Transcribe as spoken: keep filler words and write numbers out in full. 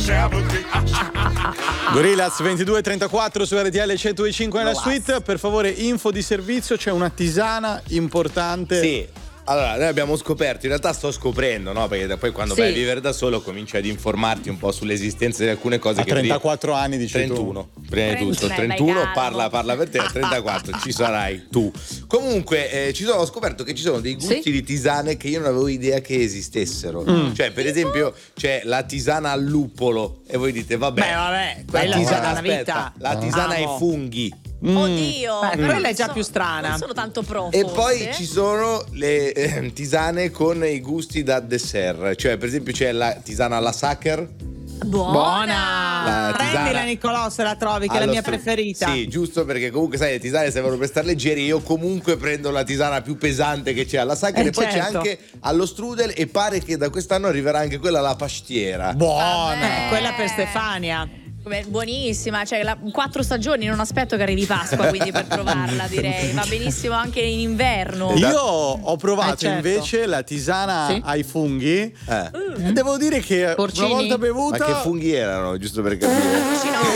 Gorillaz ventidue e trentaquattro su R T L centodue e cinque nella suite. Per favore, info di servizio, c'è una tisana importante. Sì. Allora, noi abbiamo scoperto, in realtà sto scoprendo, no? Perché poi quando Sì. vai a vivere da solo cominci ad informarti un po' sull'esistenza di alcune cose A che trentaquattro anni dici trentuno. Prima di tutto, trentuno, trentuno, vai, parla, calmo. parla per te, a trentaquattro ci sarai tu. Comunque, eh, ci sono, ho scoperto che ci sono dei gusti Sì? di tisane che io non avevo idea che esistessero. Mm. Cioè, per esempio, c'è la tisana al luppolo e voi dite, vabbè, Beh, vabbè, la quella è tisana, una aspetta, vita. la tisana ai Amo. funghi. Oddio, Beh, non quella è già so- più strana. Non sono tanto pro. E forse. poi ci sono le eh, tisane con i gusti da dessert. Cioè, per esempio, c'è la tisana alla Sacher. Buona. Buona. La Prendila, tisana- Niccolò, se la trovi, che è la Allo mia stu- preferita. Sì, giusto, perché comunque sai, le tisane servono per stare leggeri. Io comunque prendo la tisana più pesante che c'è alla Sacher. Eh, E poi c'è certo. anche allo strudel. E pare che da quest'anno arriverà anche quella alla pastiera. Buona. Eh, quella per Stefania. Beh, buonissima, cioè la, quattro stagioni, non aspetto che arrivi Pasqua, quindi per provarla direi. Va benissimo anche in inverno. Io ho provato Eh, certo. invece la tisana Sì. ai funghi. Eh. E devo dire che Porcini? una volta bevuta Ma che funghi erano, giusto per capire? Porcinosi.